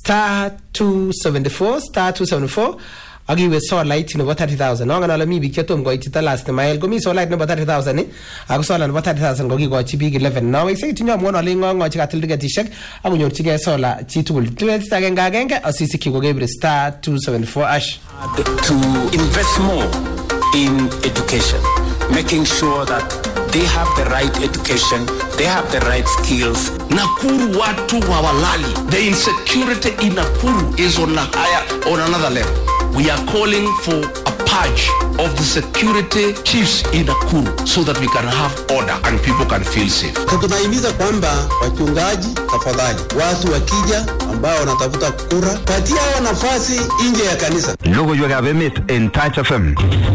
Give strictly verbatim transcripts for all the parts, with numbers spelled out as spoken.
star two seventy-four star two seventy-four agiwe solite nebo thirty thousand no ngana mi bik chetom koitita last mile komi solite nebo thirty thousand ni ako solar nebo thirty thousand kokikochi bik eleven no wese tinyo amwon ale ngongo chikatil tiketishek akonyorchige solar chitugul tilet agenge agenge asisikyi kokebre star two seventy-four ash to invest more in education, making sure that they have the right education, they have the right skills. Nakuru watu hawalali. The insecurity in Nakuru is on a higher, on another level. We are calling for a purge of the security chiefs in Nakuru so that we can have order and people can feel safe. Tunahimiza kwamba wachungaji, tafadhali watu wakija ambao wanatafuta kura, patia hao nafasi nje ya kanisa. Logo yo gabemet en Touch F M.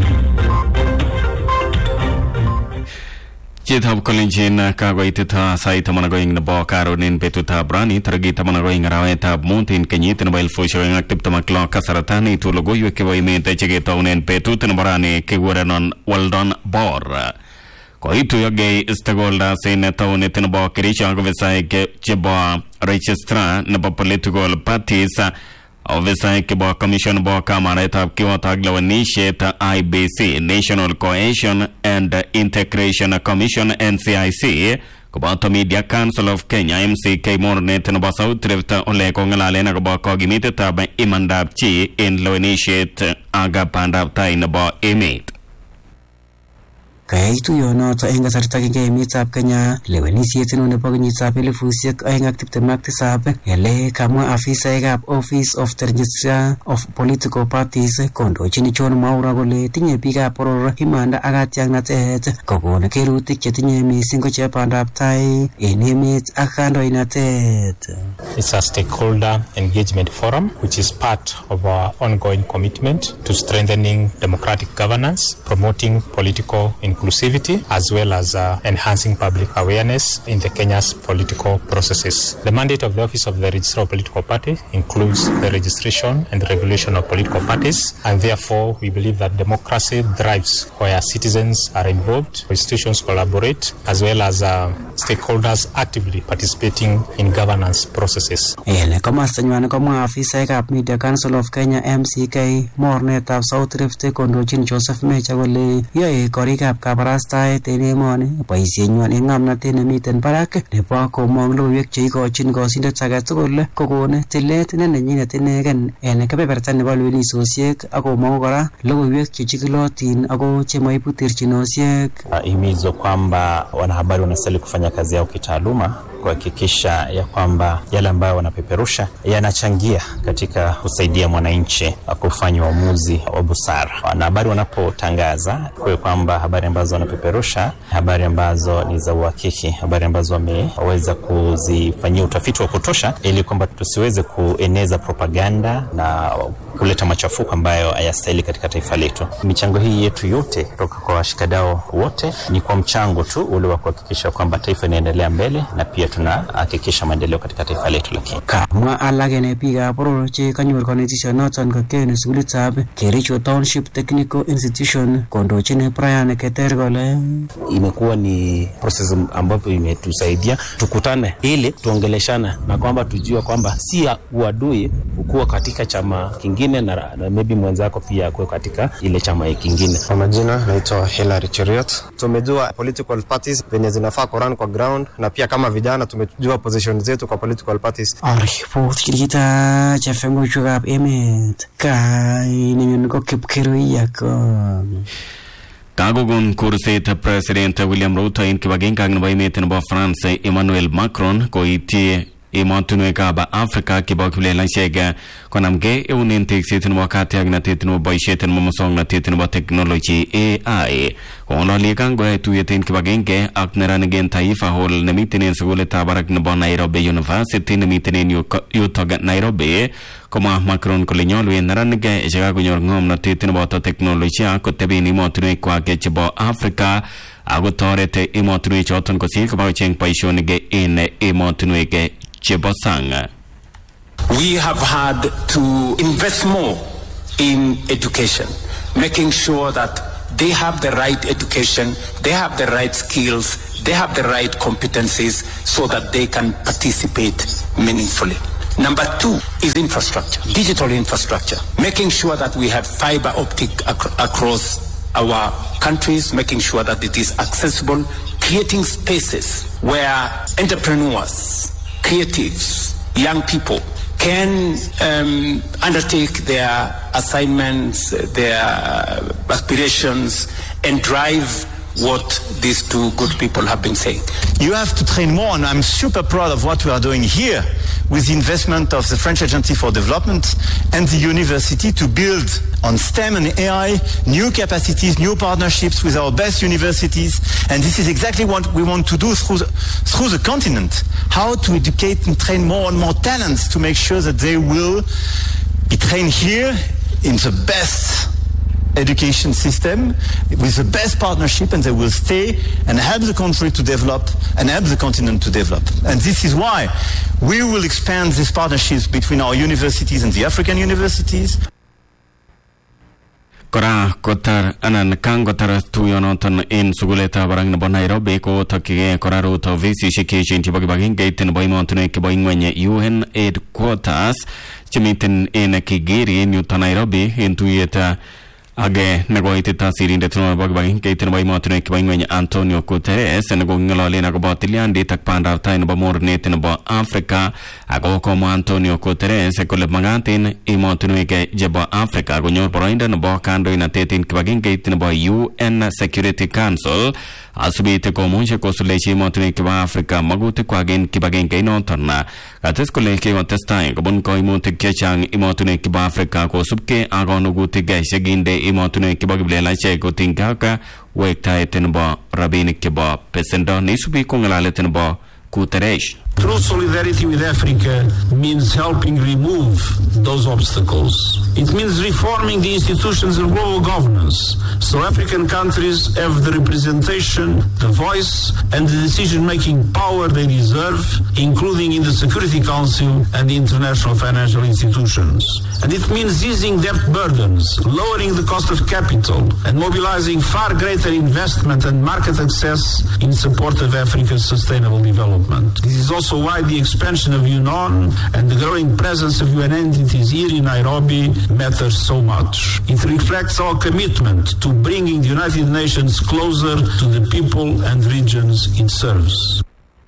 Chithab Kolinjin kagoitita saita managoing na bo karonin betuta brani targita managoing raweta muntin kenyit na bail fo showing active tamaklo kasaratani to logo yu ke mente chege taunen betut na barani ke waranon waldon bor ko itu yoge istagolda sen taune tin bo kirisha go vesai ke chebo registra na political parties Obviously, Kibo Commission Bo Kamareta Kiwataglawanishet I B C, National Cohesion and Integration Commission N C I C, Kubato Media Council of Kenya M C K Mornet and Basau Trifta Ole Kongalena Gobako Gimita by Imandapchi in Loanishet Aga Pandapta in Bo Emit. Kaya ito yun no, sa inga sarita kaya emitap kanya lewenisiet no ne pagnyitsap elifusiek ay active tisap ele kama afisa egap Office of the Registrar of Political Parties kondo chini chon maura gole tinye biga poror himanda agatiang natet kokone kerutik chetinye mising ko chepandap tai en emet akando inatet. It's a stakeholder engagement forum which is part of our ongoing commitment to strengthening democratic governance, promoting political inclusivity, as well as uh, enhancing public awareness in the Kenya's political processes. The mandate of the Office of the Registrar of Political Parties includes the registration and regulation of political parties, and therefore we believe that democracy thrives where citizens are involved, institutions collaborate, as well as uh, stakeholders actively participating in governance processes. Ele kama stanywana kama afisa ya Media Council of Kenya M C K Mornet of South Rift kondochin Joseph Mecha gole yoe korikap kabarastaet en emoni boisienywan en ngamnatet nemiten barak nebo komong logoiwek cheikochin kosindet age tugul kokon tilet ne nenyinet inegen en kebeberta nebo lewenisosiek ak komong kora logoiwek chechikilotin ako chemoibu terchinosiek. Himizo kwamba wanahabari wanastahili kufanya kazi yao kitaaluma kuhakikisha ya kwamba yale ambayo wanapeperusha yanachangia katika kusaidia mwananchi kufanya uamuzi wa busara. Wanahabari wanapotangaza kwa kwamba habari ambazo wanapeperusha habari ambazo ni za uhakiki, habari ambazo wameweza kuzifanyia utafiti wa kutosha ili kwamba tusiweze kueneza propaganda na kuleta machafuko ambayo hayastahili katika taifa letu. Michango hii yetu yote kutoka kwa washikadau wote ni kwa mchango tu ule wa kuhakikisha kwamba taifa linaendelea mbele na pia tunahakikisha maendeleo katika taifa letu la Kenya. Kama alage ne biga poror che kanyor connection noton ka Kenya sugulitab Kericho Township Technical Institution kondochin Brian Ketergole. Imekuwa ni process ambapo imetusaidia tukutane ili tuongeleshana na kwamba tujue kwamba si uadui ukua katika chama kingine na, na maybe mwenzako pia akue katika ile chama kingine. Kwa majina naitwa Hilary Cheriot. Tumejua political parties venye zinafaa kurun kwa ground na pia kama vijana tumejua position zetu kwa political parties. Report kirita chafemo chugap emet kai ni ko kipkero yako. Kagogon kurset President William Ruto in kibagenga ngba emet nebo France Emmanuel Macron ko iti emotunwe kaba Africa kibakule lanshega konamge eunin teksit no wakati agnatet no boishet no musongnatet no technology A I ono likango tuyeten kibagenge ak neranigen taifa hol nemiten sugule tabarak no Nairobi University nemiten yutoga Nairobi koma Macron kolenyol wen naranige ejega gonyor ngomnatet no boto technology ak tebini emotunwe kwake chebo Africa agotorete emotunwe choton kosik ba cheng paishonige in emotunwe ge We have had to invest more in education, making sure that they have the right education, they have the right skills, they have the right competencies so that they can participate meaningfully. Number two is infrastructure, digital infrastructure, making sure that we have fiber optic ac- across our countries, making sure that it is accessible, creating spaces where entrepreneurs, creatives, young people can um, undertake their assignments, their aspirations, and drive what these two good people have been saying. You have to train more, and I'm super proud of what we are doing here with the investment of the French Agency for Development and the university to build on STEM and A I new capacities, new partnerships with our best universities. And this is exactly what we want to do through the, through the continent. How to educate and train more and more talents to make sure that they will be trained here in the best education system with the best partnership, and they will stay and help the country to develop and help the continent to develop. And this is why we will expand these partnerships between our universities and the African universities. Kora kotar anan kangotar tuyonoton in suguleta barang na Nairobi ko takige kora ruto visi shikishin tibagibagin gate na boy montune ke boy ngwenye U N headquarters chimitin in Kigiri New Nairobi in tuyeta age nagoite tasiri ndetno bagibagin gate na boy montune ke boy ngwenye Antonio Guterres nego ngolole na go tiliandi takpanda tain ba mornet na ba Africa ago ko Antonio Guterres ko le magatin i montune ke jeba Africa go nyor poroinda na ba kando ina tetin ke bagin gate na ba U N Security Council asubite ko monje ko sulechi montune ke ba Africa magute ko agen ke bagin ke no torna kates ko le ke testai ko bon ko imonte ke chang i montune ke ba Africa ko subke ago no gute ke seginde i montune ke bagible la che ko tinkaka wekta eten ba rabini ke ba pesendo ni subi ko ngala leten ba Guterres. True solidarity with Africa means helping remove those obstacles. It means reforming the institutions of global governance so African countries have the representation, the voice, and the decision-making power they deserve, including in the Security Council and the international financial institutions. And it means easing debt burdens, lowering the cost of capital, and mobilizing far greater investment and market access in support of Africa's sustainable development. This is also why the expansion of U N O N and the growing presence of U N entities here in Nairobi matters so much. It reflects our commitment to bringing the United Nations closer to the people and regions it serves.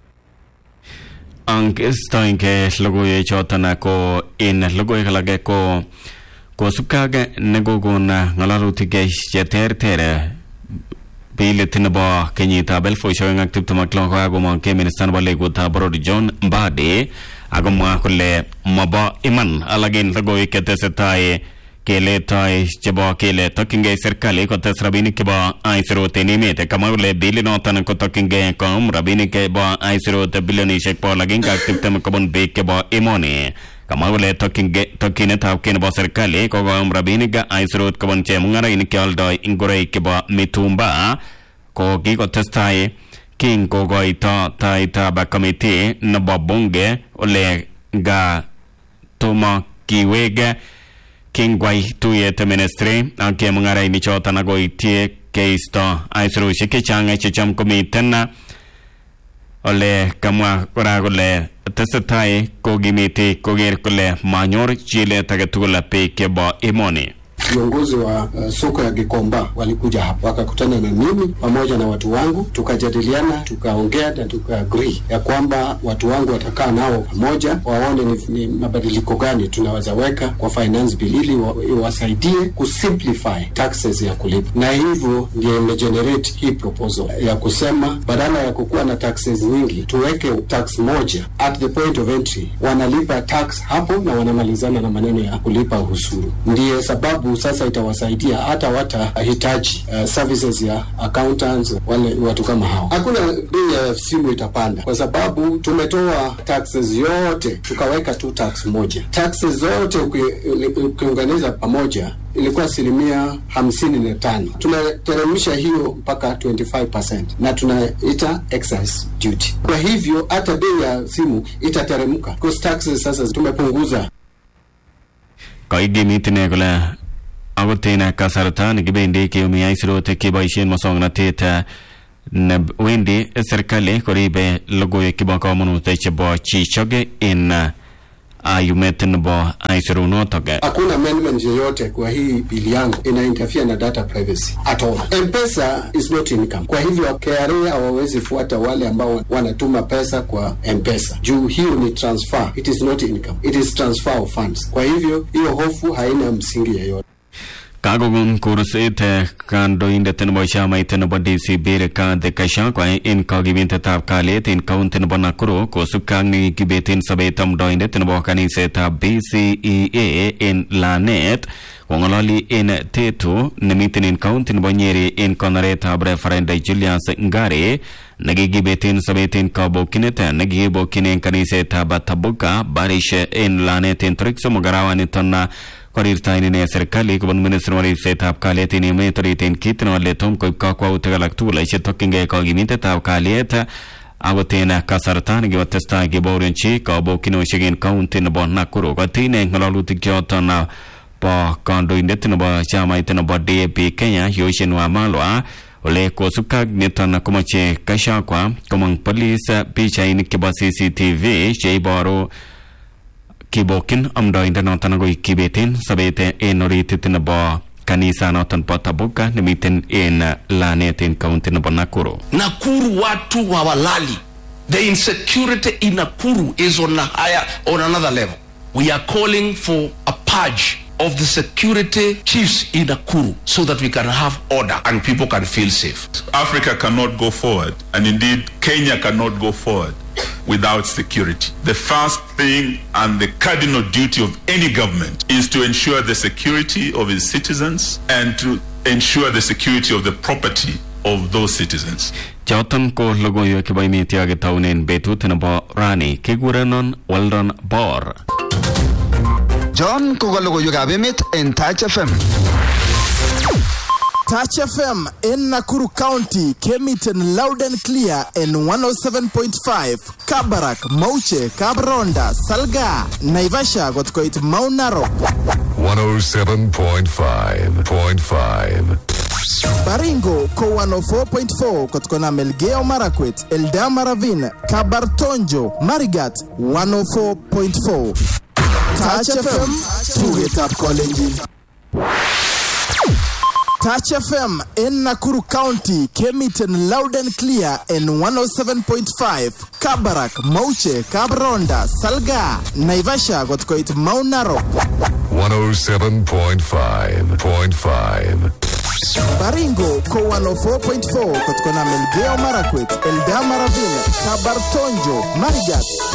Ang istain ke logoye chotana ko in logoye kalage ko ko sukage negogona ngalaruti ke jeter tere Piletin ba Kenyita Belfo showing active to Maclon Agoma came in Stanbale with Brody John Bade Agoma Kule Maba Iman Alagin Lago Ketesetai Kele Tai Jeba Kele talking gay circale Cotes Rabini Kiba Isero Tenimete Kamale Bilinotan Kotaking Gay Com Rabini Keba Isero the Billionaire Shake Lagin active to Macabon Bakeba Imone Kamale talking talking it out Kenaba Circale, Kogam Rabiniga, Ice Road Kabanche Mungara in Kalda, Ingore Kiba, Mitumba, Kogi Testai, King Kogoita, Taita Bakamite, Nababonge, Ole Ga Toma Kiwega, King Guai Tuyet Ministry, Anke Mungara in Chotanagoitie, Keisto, Ice Road Shikichang, Chicham Komitena, Ole Kamwa Koragole. Tesetai kogimiti kogirkule manyor chile tagatula peke ba imoni. Viongozi wa uh, soko ya Gikomba walikuja hapa wakakutana na mimi pamoja na watu wangu, tukajadiliana, tukaongea na tukaagree ya kwamba watu wangu watakaa nao pamoja waone ni, ni mabadiliko gani tunaweza weka kwa finance bill ili wasaidie kusimplify taxes ya kulipa. Na hivyo ndio imegenerate hii proposal ya kusema badala ya kukuwa na taxes nyingi tuweke tax moja at the point of entry, wanalipa tax hapo na wanamalizana na maneno ya kulipa ushuru. Ndiye sababu sasa itawasaidia hata watahitaji uh, services ya accountants wale watu kama hao. Hakuna bei ya simu itapanda kwa sababu tumetoa taxes yote tukaweka tu tax moja. Taxes zote ukiunganiza pamoja ilikuwa asilimia hamsini na tano. Tunateremsha hiyo mpaka twenty-five percent na tunaita excise duty. Kwa hivyo hata bei ya simu itateremka kwa taxes sasa tumepunguza. Kaigi mitine kula Agotena Kasarta Nibende Kimi Isro Teki by Shin Masong Teta Wendy Serkale Koribe Logo Kibaka Monu Techabo Chichoge in ayumet nebo aisiru notok. Hakuna amendment yoyote kwa hii bili yangu ina interfere na data privacy at all. M-Pesa is not income. Kwa hivyo K R A hawawezi fuata wale ambao wanatuma pesa kwa M-Pesa. Juu hiyo ni transfer. It is not income. It is transfer of funds. Kwa hivyo hiyo hofu haina msingi yoyote. Kagogon kursit kandoindet nebo chamait nebo D C B Rigathi Gachagua en kakimintetab kalyet en kaunti nebo Nakuru kosubkei ak nekikibeten sobet amdoindet nebo kanisetab B C E A en Lanet kong'ololi en Tetu nemiten en kaunti nebo Nyeri en konoretab Reverend Julius Ngare nekikibeten sobet en kabokyinet nekikibokyin en kanisetab Tabuka Parish en Lanet en tarik somok arawaniton korirtain ine serikali kobun minister nebo ripsetab kalyet en emet orit en kit newole tom koib kakwautik alak tugul chetokyingei kakimitetab kalyet akot en kasarta nekikotestai kebaorionchi kabokyinosiek en kaunti nebo Nakuru. Kotine ng'alalutik choton bo kandoindet nebo chamait nebo D A P Kenya Eugene Wamalwa ole kosubkei ak niton komoche Gachagua komong police pichainik chebo C C T V cheiboru kibokyin amdoindet noton akoi kibeten sobet en oritit nebo kanisa noton po Tabuka nemiten en Lanet en kaunti nebo Nakuru. Nakuru watu hawalali. The insecurity in Nakuru is on a higher, on another level. We are calling for a purge of the security chiefs in Nakuru so that we can have order and people can feel safe. Africa cannot go forward, and indeed Kenya cannot go forward without security. The first thing and the cardinal duty of any government is to ensure the security of its citizens and to ensure the security of the property of those citizens. Choton ko logoiwek chebo emet yakitaunen betut nebo rani kikurenon Weldon Bor. John koka logoiwekab emet en Touch F M. Touch F M in Nakuru County came it in loud and clear in one oh seven point five. Kabarak, Mauche, Kabronda, Salga, Naivasha got quite Mount Narok. one oh seven point five point five. Baringo ko one oh four point four kotkona Melgeo Marakwet, Eldama Ravine, Kabartonjo, Marigat one oh four point four. Touch F M, to get up calling. Touch F M in Nakuru County came it in loud and clear in one oh seven point five. Kabarak, Mauche, Kabronda, Salga, Naivasha got quite Mount Narok. one oh seven point five point five. Baringo ko one oh four point four kotkona Melgeo Marakwet, Eldama Ravine, Kabartonjo, Marigat